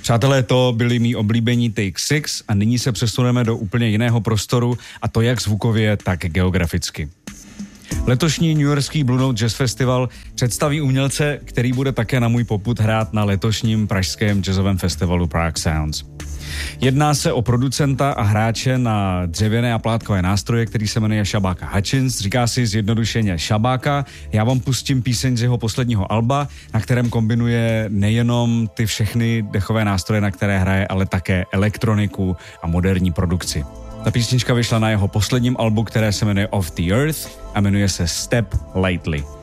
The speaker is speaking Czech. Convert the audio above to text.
Přátelé, to byli mý oblíbení Take 6 a nyní se přesuneme do úplně jiného prostoru, a to jak zvukově, tak geograficky. Letošní newyorský Blue Note Jazz Festival představí umělce, který bude také na můj popud hrát na letošním pražském jazzovém festivalu Prague Sounds. Jedná se o producenta a hráče na dřevěné a plátkové nástroje, který se jmenuje Shabaka Hutchins, říká si zjednodušeně Shabaka. Já vám pustím píseň z jeho posledního alba, na kterém kombinuje nejenom ty všechny dechové nástroje, na které hraje, ale také elektroniku a moderní produkci. Ta písnička vyšla na jeho posledním albu, které se jmenuje Off the Earth a jmenuje se Step Lightly.